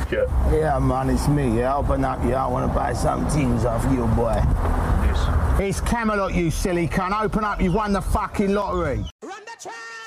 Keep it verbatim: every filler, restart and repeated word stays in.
Yeah. Yeah, man, it's me. Yeah, open up. Yeah, I want to buy some things off you, boy. Yes. It's Camelot, you silly cunt. Open up. You've won the fucking lottery.